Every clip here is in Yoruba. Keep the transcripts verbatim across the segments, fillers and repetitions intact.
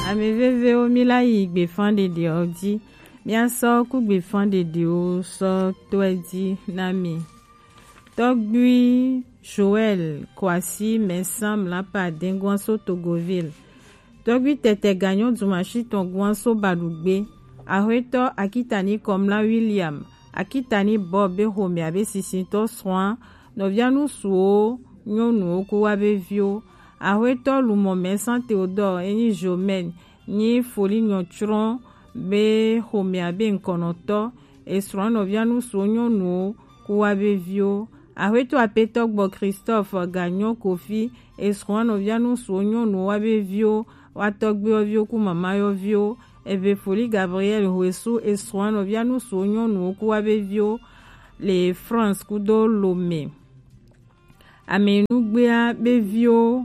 ameveve o mila yi gbe fan dede odi miaso ku gbe fan dede o so to edi nami Togbi Joël Kwasi Mensam Lapa Dengwanso Togoville Togbi Tete Gagnon Dumashi Tongwanso Badugbe Ahweto Akitani Komla William Akitani Bob Behome Abe Sisinto Soin Novianu Suo Nyonu Okuwabe Vio Ahweto Lumo Mensan Theodore Eni Jomen Ni Foli Nyotron Behome Abe Nkonoto Esron Novianu Suo Nyonu Okuwabe Vio Ahweto Apetok Bo Christophe Gagnon Kofi Esron Novianu Suo Nyonu Wabe Vio Watogbe Ovio Ku Mama Yo Vio Eve Foli Gabriel Huesu Esron Novianu Suo Nyonu Okuwabe Vio Le France Kudo Lome Amenugbea Bevio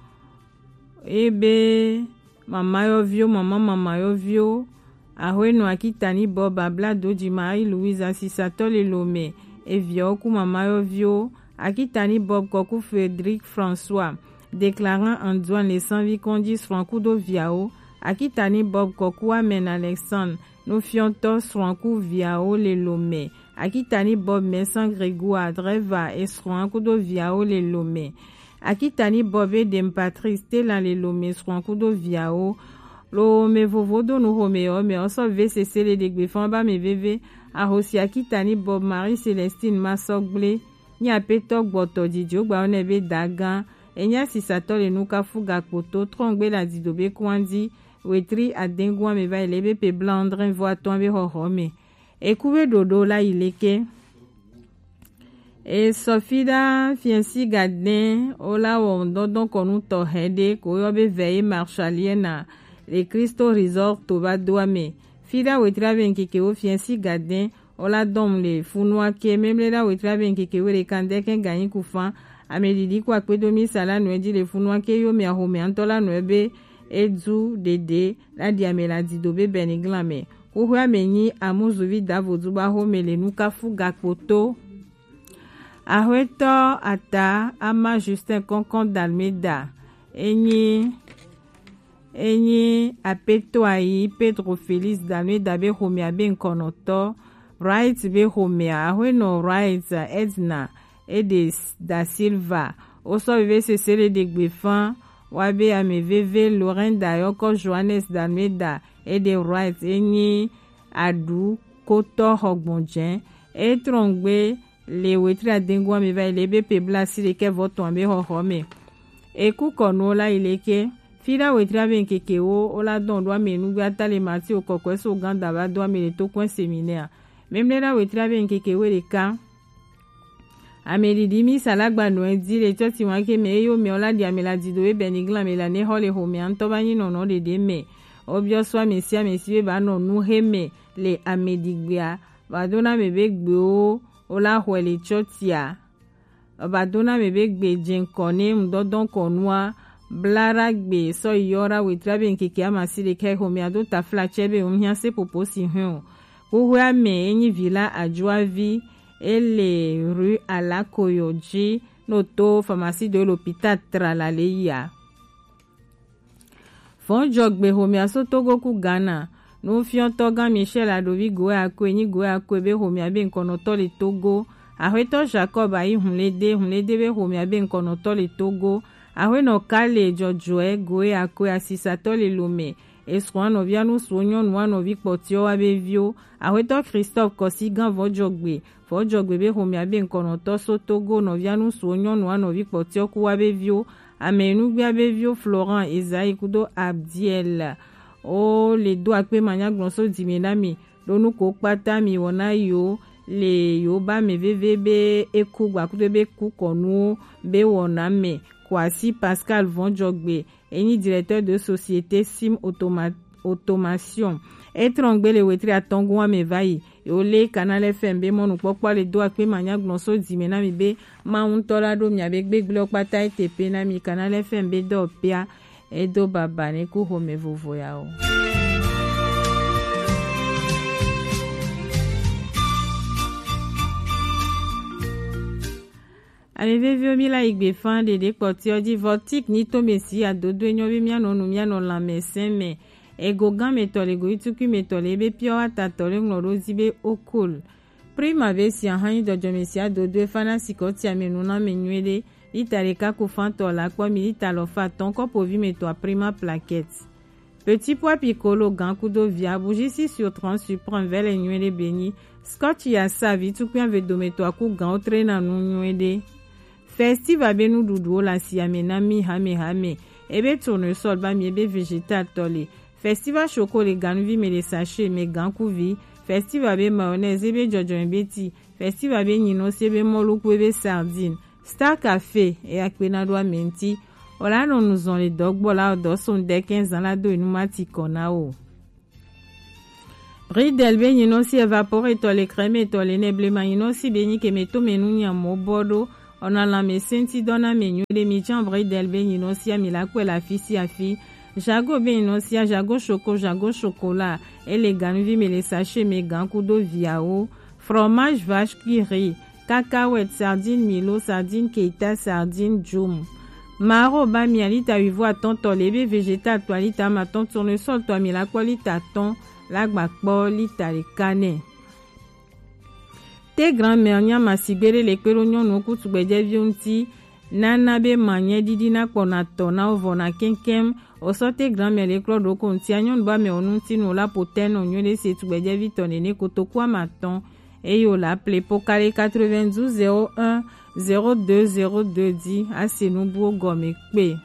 Ebe Mama Yo Vio Mama Mama Yo Vio Ahweno Akitani Bob Ablado Di Marie Louise Asisatole Lome Evio Ku Mama Yo Vio Akitani Bob Koku Frédéric François déclarant Antoine les sans-vicondis Francudo Viao Akitani Bob Koku Amen Alexandre Nofiontos Francu Viao Le Lome Akitani Bob Messan Grégoire Dreva Esrancudo Viao Le Lome Akitani Bob Edem Patrice Telan Le Lome Esrancudo Viao Lo me vovodo no Romeo me oso V C C le degbefan ba me veve a hosi Akitani Bob Marie Célestine Masogble ni apetok boto didio gba onebe dagan enya sisato le nuka fuga poto trongbe la didobe kwandi wetri adengwa me va elebe pe blandrin voa tombe horome ekube dodo la ileke e Sofida fianci Gadin ola wondon konu to hede ko yobe veye marshaliena le Cristo Resort Toba Douame Fida wetra benkeke o fianci Gadin ola dom le funwa ke memle la wetra benkeke we le kandeken ganyi kufan amedidi kwa kwedomi sala nwedi le funwa ke yo me ahome antola nwebe edu dede la diamela didobe beniglame kuhu amenyi amuzuvi davoduba home le nuka fuga poto ahweto ata ama Justin Concon d'Almeida enyi enyi apeto ayi Pedro Félix d'Almeida be home abe nkonoto right be home ahweno right Edna Edes da Silva oso vive se sele de gbefan wabe ameveve Laurent Dayoko Johannes d'Almeida Ede right enyi adu koto hogbonjen etrongbe le wetri adengwa me va elebe pebla si leke voto ambe hohome eku kono la ileke fira wetri abenkeke o ola don doa menugbe atale mati okokwe so ganda ba doa mele to kwen séminaire memle la wetri abenkeke we leka amedidi salagba no edi le toti wanke me yo me ola dia mela dido e benigla mela ne hole home antoba ni no no de de me obio so mesia mesie ba no nu heme le amedigbia badona mebe gbe o ola hwele chotia badona mebe gbe jenkone mdodon konwa blara gbe so yora wetrabe nkeke amasile ke home ado ta flachebe umhia se poposi hun kuhwa me enyi villa ajuavi ele rue Alakoyoji noto pharmacie de l'hôpital Tralaleya fonjogbe home asotogo ku Ghana no fion toga Michel Adovi goe akwe ni goe akwe be home abe nkonoto le Togo ahweto Jacob ayi hunlede hunlede be home abe nkonoto le Togo ahweno kale jojoe goe akwe asisato le Lome eswan novianu sonyon wano vikpotio abe vio ahweto Christophe Kosigan vojogbe vojogbe be home abe nkonoto so Togo novianu sonyon wano vikpotio ku abe vio amenugbe abe vio Florent Ezaï kudo Abdiel o le do akpe manya glonso dimenami lonu ko pata mi wona yo le yo ba me veve be eku gba kudo be ku konu be wona me Kwasi Pascal Vonjogbe eni directeur de société Sim Automa Automation etrongbe le wetri atongo me vai yo le Canal F M be monu popo le do akpe manya glonso dimenami be ma untola do mi abe gbegble pata etepe na mi Canal F M be do pia edo baba ne ku home vovo yao Alevevio mila igbe fan de de kpoti odi vortik ni to mesi adodo enyo be miano nu miano la meseme ego gan metole ego ituku metole be pio atatole ngorozi be okul prima be si ahanyi dojo mesi adodo e fana sikoti amenu na menywede litare kako fanto la kwa milita lo fa ton ko povi meto a prima plaquette petit pois piccolo gan kudo via bougie sur trente supprend vers les nywede beni scotch ya savi tuku ave do meto aku gan o trena nu nywede Festival benu dudu la si amena mi hame hame ebe tournesol ba mi ebe végétal tole Festival chocolat ganu vi me le sachet me ganku vi Festival be mayonnaise ebe jojo ebeti Festival be nyino se ebe moluku ebe sardine Star Café e akpenado amenti ola no nous on les dogbo la odo son de quinze ans la do inumati konao Bridel be nyino si evapore tole crème tole neble ma nyino si beni ke meto menu nya mo bodo on a la mesenti dona menu de mi chambre del be nyino si amila ko la fisi afi jago be nyino si jago choco jago chocolat et les ganvi me les sachets me gan kudo viao fromage vache qui rit cacahuète sardine milo sardine keita sardine jum maro ba mi alita vivo aton tolebe végétal toalita maton tournesol to amila ko lita ton la gbakpo lita le cane te grand-mère nya masibere le kwero nyon no kutu gbeje vionti nana be manye didi na kpona to na ovona kenkem oso te grand-mère le klo do konti anyon ba me onunti no la poten onyo le se tu gbeje vitone ne kotokwa maton e yo la ple pokale quatre-vingt-douze zéro un zéro deux zéro deux di asenu bu gome pe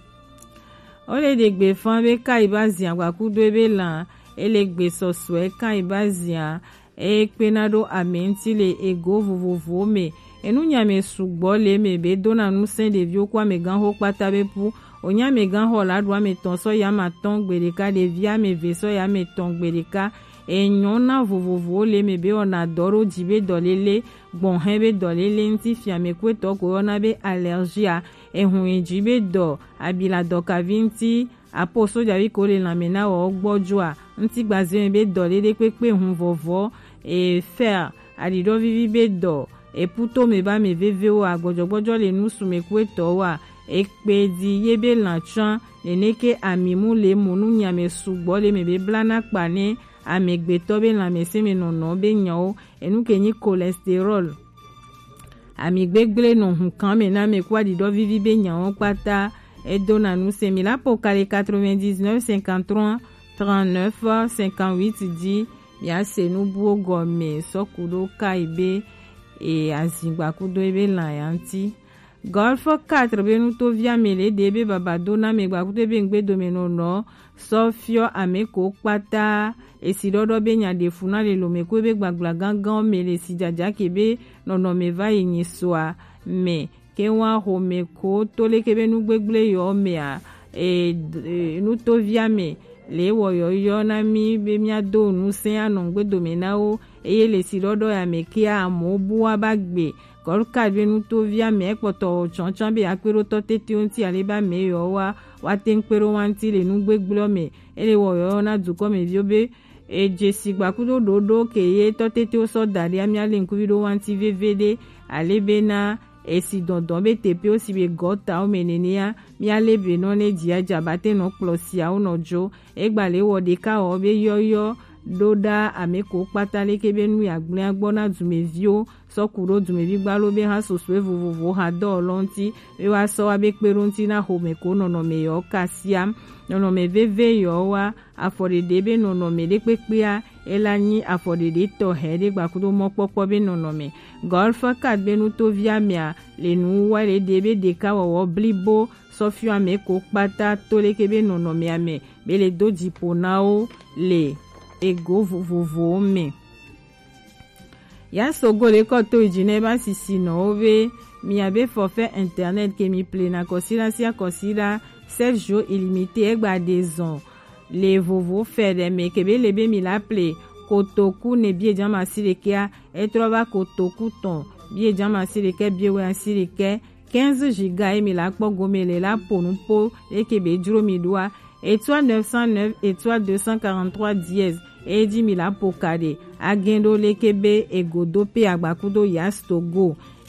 ole de gbe fan be kai bazia gwa kudo be lan ele gbe soswe kai bazia e penado amenti le ego vovovo me enu nyame sugbo le me be dona nu sen de vio kwa me gan ho pata be pu onya me gan ho la dwa me ton so ya ma ton gbereka de via me ve so ya me ton gbereka e nyona vovovo le me be ona doro jibe dolele bon hebe dolele nti fia me kweto ko ona be allergia e hun jibe do abila do kavinti apo so javi ko le na mena o gbojua nti gbaze be dolele pepe hun vovo e fer adido vivi be do e puto me ba me veve o agbojogbojo le nusu me kweto wa e pe di yebe lanchan le neke amimu le munu nyame sugbo le me be blana kpane amegbe to be la me se me nono be nyawo enu kenyi cholesterol amigbegble no hun kan me na me kwa dido vivi be nyawo pata e dona nu se mi la pokale quatre-vingt-dix-neuf cinquante-trois trente-neuf cinquante-huit di ya se nu buo gome sokudo kaibe e azingba kudo ebe la yanti golf quatre be nu to via mele debe babado na me gba kudo be ngbe domeno no sofio ameko pata e sidodo be nya de funa le lo me ko be gbagla gangan mele si jaja kebe no no me va yin soa me ke wa ho me ko to le kebe nu gbegble yo me a e, e nu to via me le wo yo yo na mi be mi ado nu se anu gbe domena o eye le sidodo ya me ki a mo bu abagbe kor ka be nu to via me poto chanchan be apero to tete onti ale ba me yo wa wa ten pero wanti le nu gbegble me ele wo yo na du ko me vio be e jesi gbakudo dodo ke ye to tete o so dali ami ale nkuvido wanti vvd ale be na esi dondon be tepe o si be gota o menene ya mi ale be no ne dia jabate no plosia o no jo e gbale wo de ka o be yoyo doda ameko patale ke be nu yagbon agbona dumevio so kuro dumevi gbalo be ha soso evovovo ha do lonti e wa so wa be peronti na home ko no no me yo kasiam no no me veve yo wa afore de be no no me de pepea elani afore de to he de gbakudo mo popo be no no me golf kat be nu to via mia le nu wa le de be de ka wo blibo sofio ameko pata to le ke be no no me ame be le do diponao le ego vovovo me ya sogo le koto ijine ba sisi no ove mi abe forfait internet ke mi plena kosira sia kosira sept jours illimité egba des ans le vovo fere me kebe lebe mi la ple kotoku ne bie jama sireke e trova kotoku ton bie jama sireke bie we sireke quinze giga e mi la kpo gomele la ponu po e kebe duro mi doa étoile neuf cent neuf étoile deux cent quarante-trois dièse e di mi la pokade agendo le kebe egodo pe agbakudo yas togo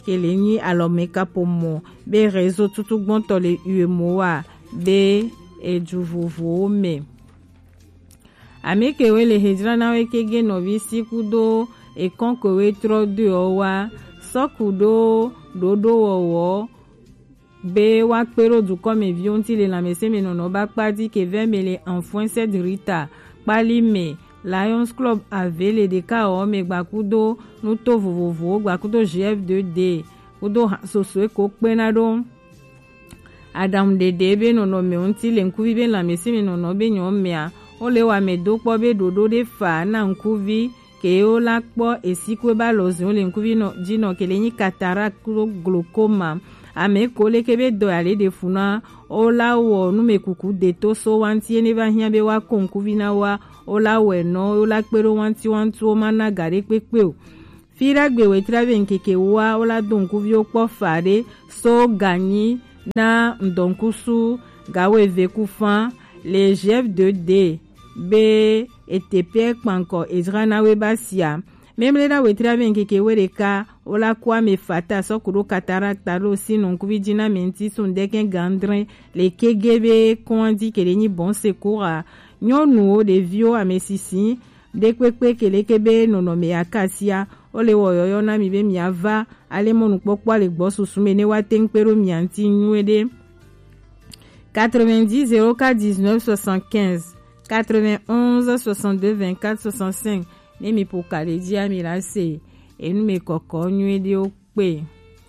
kele ni alomeka pomo be réseau tutu gbonto le uemoa be ejuvuvu me ameke we le hejra na we kege novi sikudo e konko we tro de owa sokudo dodo wowo be wa pero du comme vion ti le la mese me nono ba padi ke vemele enfoncé de rita pali me Lions Club avele de ka o me gbakudo no to vovovo gbakudo G F deux D kudo soso ko penado Adam de debe nono me onti le nkuvi be la mese me nono be nyon mea o le wa me do po be dodo de fa na nkuvi ke o la po esiku ba lozi o le nkuvi no jino ke le ni cataract glaucoma ame kole kebe do ale de funa o la wo nu me kuku de to so wanti ene ba hia be wa konkuvi na wa o la we no o la pero wanti wantu o mana gare pepe o fira gbe we trave nkeke wa o la donkuvi o po fare so gagni na ndonkusu gawe veku fan le G F deux D be etepie kpanko ezra na we basia même le na we trave nkeke we de ka o la kwa me fata so kuro cataracte lo sinon kuvi dina menti son deken gandrin le kegebe kondi kele ni bon secours nyonu o de vio amesisi de kwekwe kele kebe nono me akasia o le woyoyo na mi be mi ava ale monu pokwa le gbo susume ne wa tenpero mi anti nwede quatre-vingt-dix zéro quatre dix-neuf soixante-quinze quatre-vingt-onze soixante-deux vingt-quatre soixante-cinq ne mi pokale dia mi la se enu me koko nwede o pe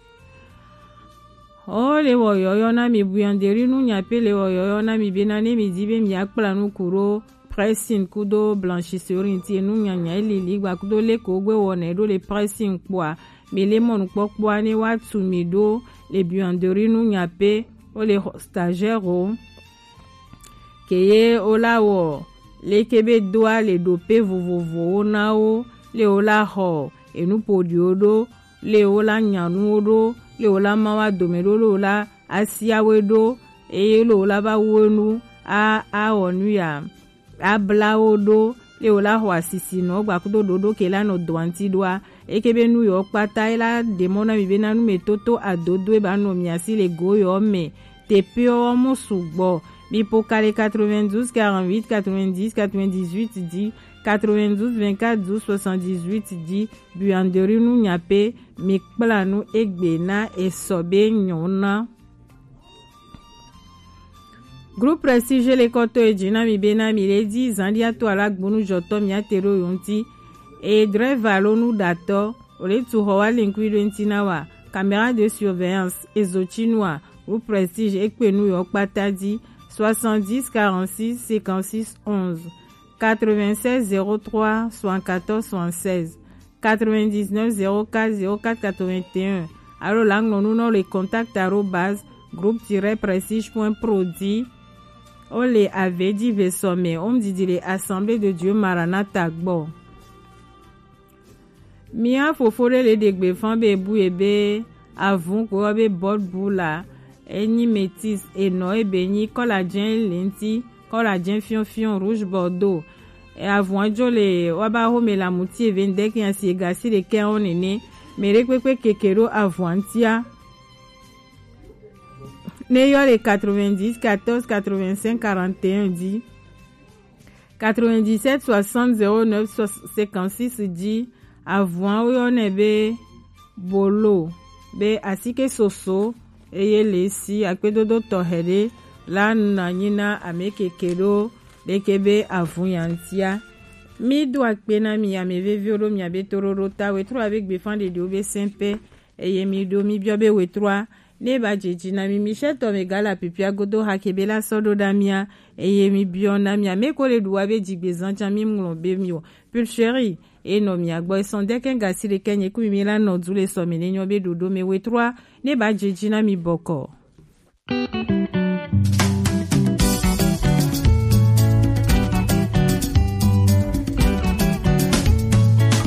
o le woyoyo na mi buyanderi nu nyape le woyoyo na mi bena ne mi dibe mi akpla nu kuro pressing kudo blanchisserie nti nu nyanya lili gba kudo le ko gbe wona do le pressing kwa me le mon pokwa ne watu mi do le buyanderi nu nyape o le stagiaire o keye o la wo le kebe doa le dope vovovo na o le o la ho enu podiodo le o la nyanu odo le o la mawa domero le o la asiawedo eye le o la ba wonu a a onu ya a bla odo le o la ho asisi no gbakudo dodo ke la no doanti doa ekebe nu yo pata ela demona mi bena nu metoto adodo e ba no mi asi le goyo me tepe o mo sugbo mi pokale quatre-vingt-douze quarante-huit quatre-vingt-dix quatre-vingt-dix-huit di quatre-vingt-douze vingt-quatre douze soixante-dix-huit di buyanderi nu nyape mi kpla nu egbe na esobe nyona groupe prestige le koto ejina mi bena mi le di zandi ato ala gbonu joto mi atero yonti e driver lo nu dato ole tu howa linkwido ntina wa caméra de surveillance ezochinwa groupe prestige ekpe nu yo patadi soixante-dix quarante-six cinquante-six onze quatre-vingt-seize zéro trois soixante-quatorze soixante-seize quatre-vingt-dix-neuf zéro quatre zéro quatre quatre-vingt-un alors là nous non les contacts arobase groupe-prestige point prodi on les avait dit vesome on dit les assemblées de Dieu Maranatha gbo mia fofore le degbe fan be bu ebe avun ko be bol bula eni métis eno ebe ni collagen lenti collagen fion fion rouge bordeaux e avun jo le waba ho me la muti vende ki ansi gasi le ke on ene mere pepe kekero avun tia ne yo le quatre-vingt-dix quatorze quatre-vingt-cinq quarante et un di quatre-vingt-dix-sept soixante zéro neuf cinquante-six di avun yo ne be bolo be asike soso eye lesi akpedodo tohere la nanyina amekekero lekebe avun yantia mi do akpena mi ameve violo mi abe tororo ta wetro avec befan de diobe sempe eye mi do mi biobe wetro ne ba jeji na mi michel to megala pipia godo hakebela sodo damia eye mi biona mi ameko le duwa be jigbezan chami mlombe mi o pul chéri e no mi agbo sonde ken gasi le kenye ku mi la no dule so mi le nyobe dodo me wetro ne ba jeji na mi boko.